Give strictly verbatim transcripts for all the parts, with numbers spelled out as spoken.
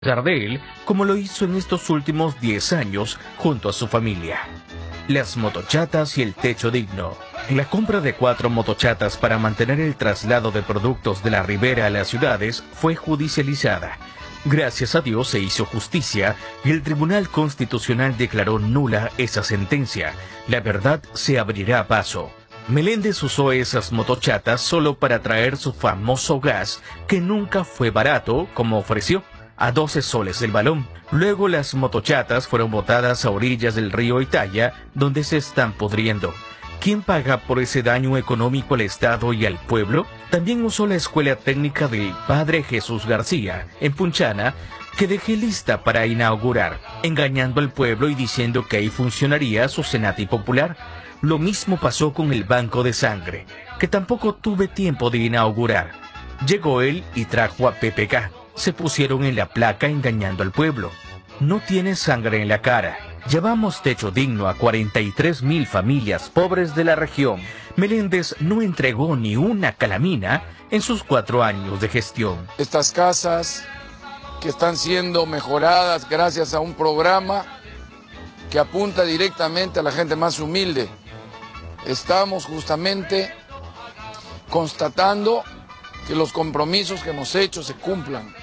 de él, como lo hizo en estos últimos diez años junto a su familia. Las motochatas y el techo digno. La compra de cuatro motochatas para mantener el traslado de productos de la ribera a las ciudades fue judicializada. Gracias a Dios se hizo justicia y el Tribunal Constitucional declaró nula esa sentencia. La verdad se abrirá paso. Meléndez usó esas motochatas solo para traer su famoso gas, que nunca fue barato, como ofreció, a doce soles el balón. Luego las motochatas fueron botadas a orillas del río Italia, donde se están pudriendo. ¿Quién paga por ese daño económico al Estado y al pueblo? También usó la escuela técnica del Padre Jesús García, en Punchana, que dejé lista para inaugurar, engañando al pueblo y diciendo que ahí funcionaría su Senati Popular. Lo mismo pasó con el Banco de Sangre, que tampoco tuve tiempo de inaugurar. Llegó él y trajo a P P K. Se pusieron en la placa engañando al pueblo. No tiene sangre en la cara. Llevamos techo digno a cuarenta y tres mil familias pobres de la región. Meléndez no entregó ni una calamina en sus cuatro años de gestión. Estas casas que están siendo mejoradas gracias a un programa que apunta directamente a la gente más humilde. Estamos justamente constatando que los compromisos que hemos hecho se cumplan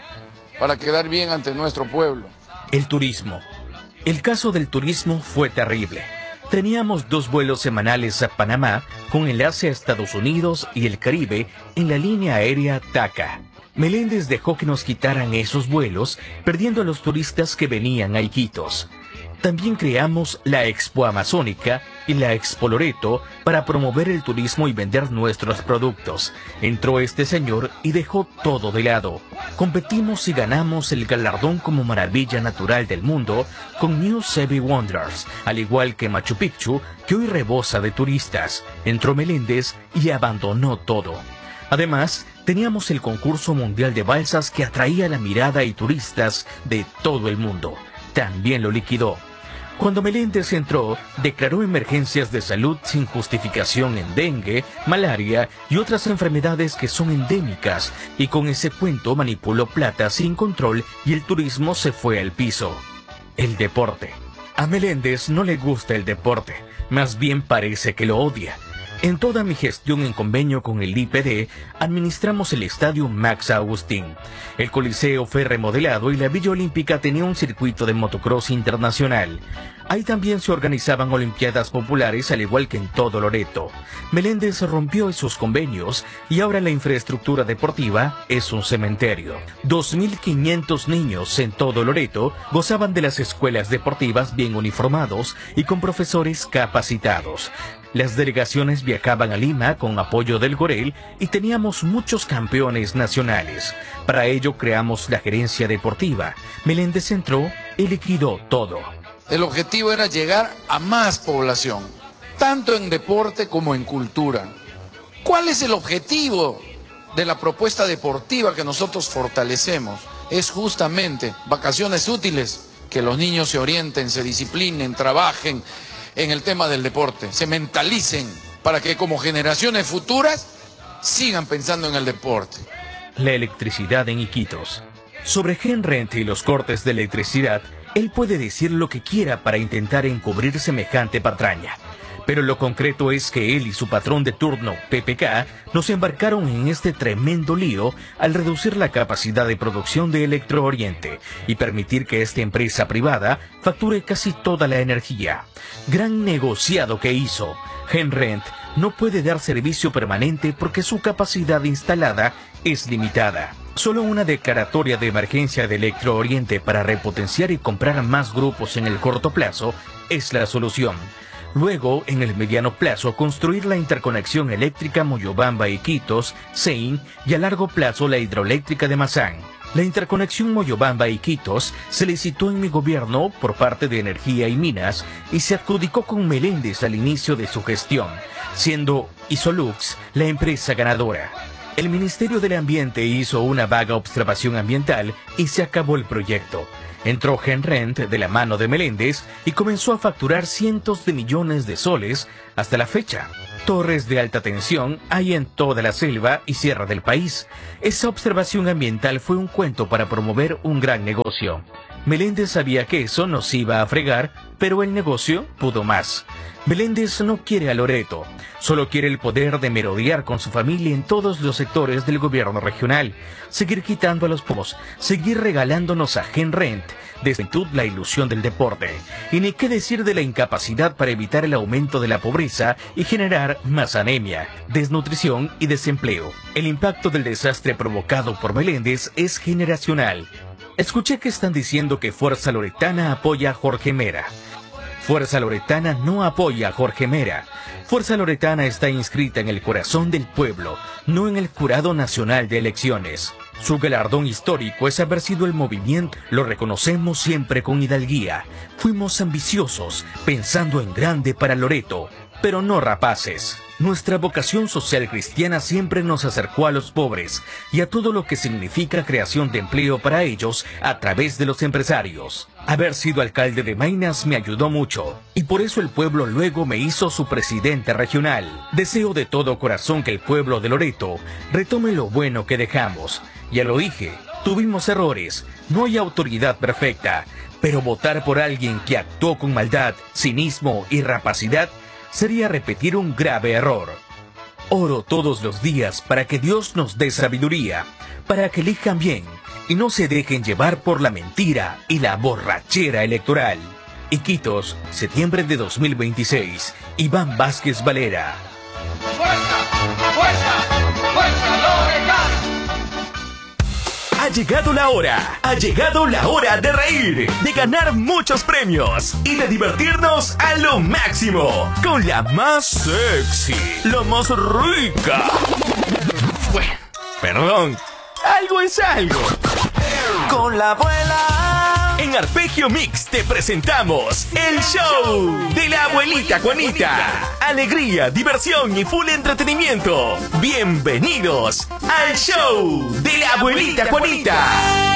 para quedar bien ante nuestro pueblo. El turismo. El caso del turismo fue terrible. Teníamos dos vuelos semanales a Panamá con enlace a Estados Unidos y el Caribe en la línea aérea TACA. Meléndez dejó que nos quitaran esos vuelos, perdiendo a los turistas que venían a Iquitos. También creamos la Expo Amazónica y la Expo Loreto para promover el turismo y vender nuestros productos. Entró este señor y dejó todo de lado. Competimos y ganamos el galardón como maravilla natural del mundo con New Seven Wonders, al igual que Machu Picchu, que hoy rebosa de turistas. Entró Meléndez y abandonó todo. Además, teníamos el concurso mundial de balsas que atraía la mirada y turistas de todo el mundo. También lo liquidó. Cuando Meléndez entró, declaró emergencias de salud sin justificación en dengue, malaria y otras enfermedades que son endémicas, y con ese cuento manipuló plata sin control y el turismo se fue al piso. El deporte. A Meléndez no le gusta el deporte, más bien parece que lo odia. En toda mi gestión en convenio con el I P D, administramos el estadio Max Agustín. El Coliseo fue remodelado y la Villa Olímpica tenía un circuito de motocross internacional. Ahí también se organizaban olimpiadas populares al igual que en todo Loreto. Meléndez rompió esos convenios y ahora la infraestructura deportiva es un cementerio. dos mil quinientos niños en todo Loreto gozaban de las escuelas deportivas bien uniformados y con profesores capacitados. Las delegaciones viajaban a Lima con apoyo del Gorel y teníamos muchos campeones nacionales. Para ello creamos la gerencia deportiva. Meléndez entró y liquidó todo. El objetivo era llegar a más población, tanto en deporte como en cultura. ¿Cuál es el objetivo de la propuesta deportiva que nosotros fortalecemos? Es justamente vacaciones útiles, que los niños se orienten, se disciplinen, trabajen en el tema del deporte, se mentalicen para que como generaciones futuras sigan pensando en el deporte. La electricidad en Iquitos. Sobre Genrent y los cortes de electricidad, él puede decir lo que quiera para intentar encubrir semejante patraña. Pero lo concreto es que él y su patrón de turno, P P K, nos embarcaron en este tremendo lío al reducir la capacidad de producción de Electro Oriente y permitir que esta empresa privada facture casi toda la energía. Gran negociado que hizo. Genrent no puede dar servicio permanente porque su capacidad instalada es limitada. Solo una declaratoria de emergencia de Electro Oriente para repotenciar y comprar más grupos en el corto plazo es la solución. Luego, en el mediano plazo, construir la interconexión eléctrica Moyobamba-Iquitos, Sein, y a largo plazo la hidroeléctrica de Mazán. La interconexión Moyobamba-Iquitos se licitó en mi gobierno por parte de Energía y Minas y se adjudicó con Meléndez al inicio de su gestión, siendo Isolux la empresa ganadora. El Ministerio del Ambiente hizo una vaga observación ambiental y se acabó el proyecto. Entró Genrent de la mano de Meléndez y comenzó a facturar cientos de millones de soles hasta la fecha. Torres de alta tensión hay en toda la selva y sierra del país. Esa observación ambiental fue un cuento para promover un gran negocio. Meléndez sabía que eso nos iba a fregar, pero el negocio pudo más. Meléndez no quiere a Loreto, solo quiere el poder de merodear con su familia en todos los sectores del gobierno regional, seguir quitando a los pobres, seguir regalándonos a Gen Rent, de juventud la ilusión del deporte, y ni qué decir de la incapacidad para evitar el aumento de la pobreza y generar más anemia, desnutrición y desempleo. El impacto del desastre provocado por Meléndez es generacional. Escuché que están diciendo que Fuerza Loretana apoya a Jorge Mera. Fuerza Loretana no apoya a Jorge Mera. Fuerza Loretana está inscrita en el corazón del pueblo, no en el Jurado Nacional de Elecciones. Su galardón histórico es haber sido el movimiento. Lo reconocemos siempre con hidalguía. Fuimos ambiciosos, pensando en grande para Loreto, pero no rapaces. Nuestra vocación social cristiana siempre nos acercó a los pobres y a todo lo que significa creación de empleo para ellos a través de los empresarios. Haber sido alcalde de Maynas me ayudó mucho y por eso el pueblo luego me hizo su presidente regional. Deseo de todo corazón que el pueblo de Loreto retome lo bueno que dejamos. Ya lo dije, tuvimos errores, no hay autoridad perfecta, pero votar por alguien que actuó con maldad, cinismo y rapacidad sería repetir un grave error. Oro todos los días para que Dios nos dé sabiduría, para que elijan bien y no se dejen llevar por la mentira y la borrachera electoral. Iquitos, septiembre de dos mil veintiséis. Iván Vázquez Valera. ¡Fuerza! ¡Fuerza! ¡Fuerza Loretana! Ha llegado la hora, ha llegado la hora de reír, de ganar muchos premios y de divertirnos a lo máximo con la más sexy, la más rica. Bueno, perdón, algo es algo. Con la abuela. En Arpegio Mix te presentamos el show de la abuelita Juanita. Alegría, diversión y full entretenimiento. Bienvenidos al show de la abuelita Juanita.